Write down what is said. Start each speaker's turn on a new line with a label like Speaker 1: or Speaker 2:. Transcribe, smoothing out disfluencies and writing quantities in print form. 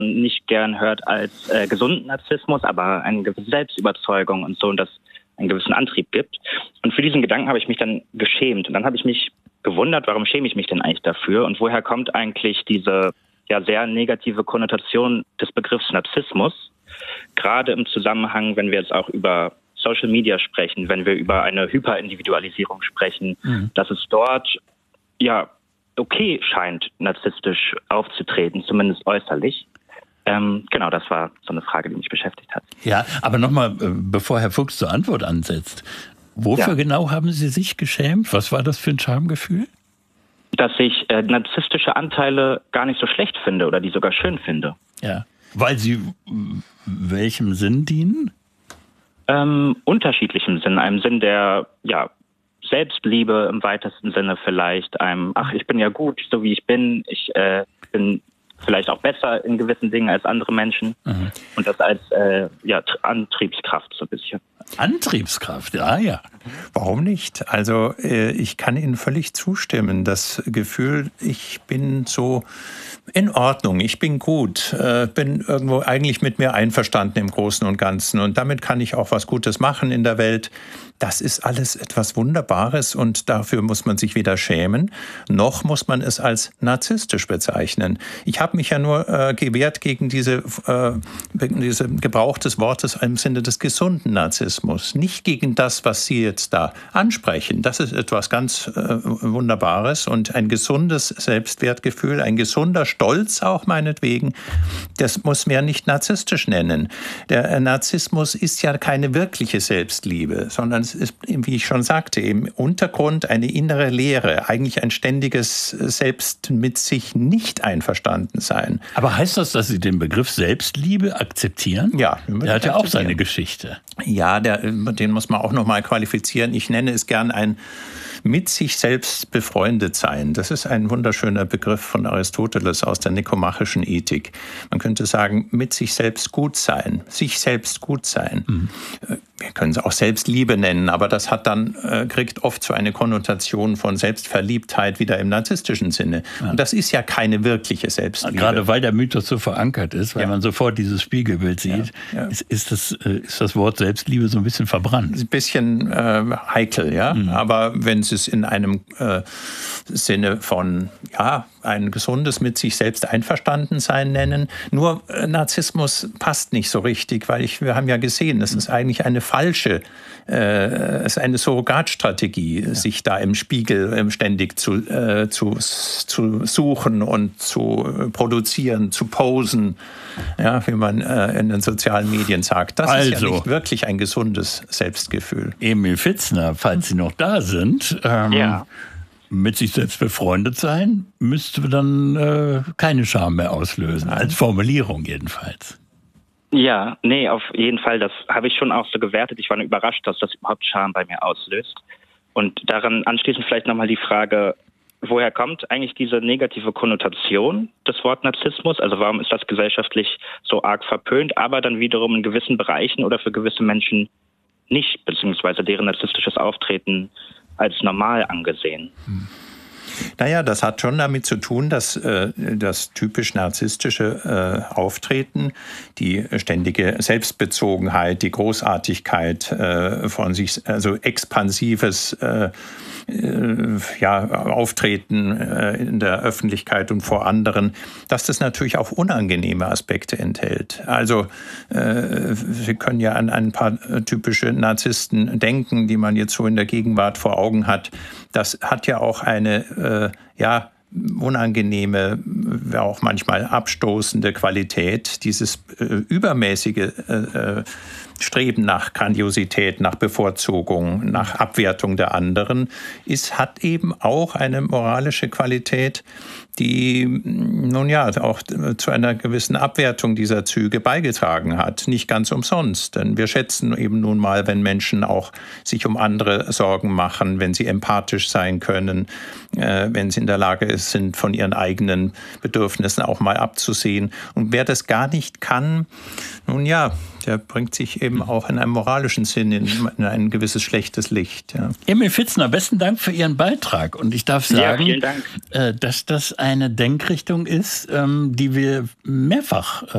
Speaker 1: nicht gern hört als gesunden Narzissmus, aber eine gewisse Selbstüberzeugung und so, und das einen gewissen Antrieb gibt. Und für diesen Gedanken habe ich mich dann geschämt. Und dann habe ich mich gewundert, warum schäme ich mich denn eigentlich dafür? Und woher kommt eigentlich diese sehr negative Konnotation des Begriffs Narzissmus? Gerade im Zusammenhang, wenn wir jetzt auch über Social Media sprechen, wenn wir über eine Hyperindividualisierung sprechen, dass es dort okay scheint, narzisstisch aufzutreten, zumindest äußerlich. Genau, das war so eine Frage, die mich beschäftigt hat.
Speaker 2: Ja, aber nochmal, bevor Herr Fuchs zur Antwort ansetzt, wofür genau haben Sie sich geschämt? Was war das für ein Schamgefühl?
Speaker 1: Dass ich narzisstische Anteile gar nicht so schlecht finde oder die sogar schön finde.
Speaker 2: Ja, weil sie welchem Sinn dienen?
Speaker 1: Unterschiedlichem Sinn. Einem Sinn der Selbstliebe im weitesten Sinne vielleicht. Ich bin ja gut, so wie ich bin. Ich bin vielleicht auch besser in gewissen Dingen als andere Menschen. Und das als Antriebskraft so ein bisschen.
Speaker 2: Antriebskraft, ja.
Speaker 3: Warum nicht? Also ich kann Ihnen völlig zustimmen. Das Gefühl, ich bin so in Ordnung, ich bin gut, bin irgendwo eigentlich mit mir einverstanden im Großen und Ganzen. Und damit kann ich auch was Gutes machen in der Welt. Das ist alles etwas Wunderbares und dafür muss man sich weder schämen, noch muss man es als narzisstisch bezeichnen. Ich habe mich ja nur gewehrt gegen diese Gebrauch des Wortes im Sinne des gesunden Narzissmus. Nicht gegen das, was Sie jetzt da ansprechen. Das ist etwas ganz Wunderbares und ein gesundes Selbstwertgefühl, ein gesunder Stolz auch meinetwegen, das muss man ja nicht narzisstisch nennen. Der Narzissmus ist ja keine wirkliche Selbstliebe, sondern es ist, wie ich schon sagte, im Untergrund eine innere Leere, eigentlich ein ständiges Selbst mit sich nicht einverstanden sein.
Speaker 2: Aber heißt das, dass Sie den Begriff Selbstliebe akzeptieren?
Speaker 3: Ja.
Speaker 2: Der hat ja auch seine Geschichte.
Speaker 3: Ja, den muss man auch noch mal qualifizieren. Ich nenne es gern ein mit sich selbst befreundet sein. Das ist ein wunderschöner Begriff von Aristoteles aus der nikomachischen Ethik. Man könnte sagen, mit sich selbst gut sein, sich selbst gut sein. Wir können es auch Selbstliebe nennen, aber das hat dann, kriegt oft so eine Konnotation von Selbstverliebtheit wieder im narzisstischen Sinne. Und das ist ja keine wirkliche Selbstliebe.
Speaker 2: Gerade weil der Mythos so verankert ist, weil man sofort dieses Spiegelbild sieht, ist das Wort Selbstliebe so ein bisschen verbrannt.
Speaker 3: Ein bisschen heikel, ja. Aber wenn Sie es in einem Sinne von, ein gesundes mit sich selbst Einverstandensein nennen. Nur Narzissmus passt nicht so richtig, weil wir haben ja gesehen, es ist eigentlich eine falsche, es ist eine Surrogatstrategie, sich da im Spiegel ständig zu suchen und zu produzieren, zu posen, wie man in den sozialen Medien sagt. Das ist ja nicht wirklich ein gesundes Selbstgefühl.
Speaker 2: Emil Pfitzner, falls Sie noch da sind, mit sich selbst befreundet sein, müsste dann keine Scham mehr auslösen, als Formulierung jedenfalls.
Speaker 1: Ja, nee, auf jeden Fall, das habe ich schon auch so gewertet. Ich war nur überrascht, dass das überhaupt Scham bei mir auslöst. Und daran anschließend vielleicht nochmal die Frage, woher kommt eigentlich diese negative Konnotation des Wort Narzissmus? Also warum ist das gesellschaftlich so arg verpönt, aber dann wiederum in gewissen Bereichen oder für gewisse Menschen nicht, beziehungsweise deren narzisstisches Auftreten als normal angesehen?
Speaker 3: Naja, das hat schon damit zu tun, dass das typisch narzisstische Auftreten, die ständige Selbstbezogenheit, die Großartigkeit von sich, also expansives Auftreten in der Öffentlichkeit und vor anderen, dass das natürlich auch unangenehme Aspekte enthält. Also Sie können ja an ein paar typische Narzissten denken, die man jetzt so in der Gegenwart vor Augen hat. Das hat ja auch eine unangenehme, auch manchmal abstoßende Qualität, dieses übermäßige Streben nach Grandiosität, nach Bevorzugung, nach Abwertung der anderen, hat eben auch eine moralische Qualität, die auch zu einer gewissen Abwertung dieser Züge beigetragen hat. Nicht ganz umsonst, denn wir schätzen eben nun mal, wenn Menschen auch sich um andere Sorgen machen, wenn sie empathisch sein können, wenn sie in der Lage sind, von ihren eigenen Bedürfnissen auch mal abzusehen. Und wer das gar nicht kann, der bringt sich eben auch in einem moralischen Sinn in ein gewisses schlechtes Licht. Ja.
Speaker 2: Emil Pfitzner, besten Dank für Ihren Beitrag. Und ich darf sagen,
Speaker 1: vielen Dank.
Speaker 2: Dass das eine Denkrichtung ist, die wir mehrfach